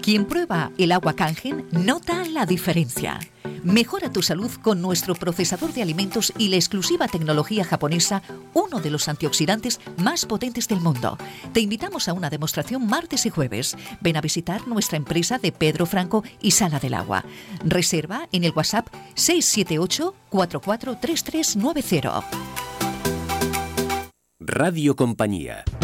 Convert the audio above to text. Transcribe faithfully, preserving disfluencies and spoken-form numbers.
Quien prueba el agua Kangen nota la diferencia. Mejora tu salud con nuestro procesador de alimentos y la exclusiva tecnología japonesa, uno de los antioxidantes más potentes del mundo. Te invitamos a una demostración martes y jueves. Ven a visitar nuestra empresa de Pedro Franco y Sala del Agua. Reserva en el WhatsApp seis siete ocho, cuatro cuatro tres tres nueve cero. Radio Compañía.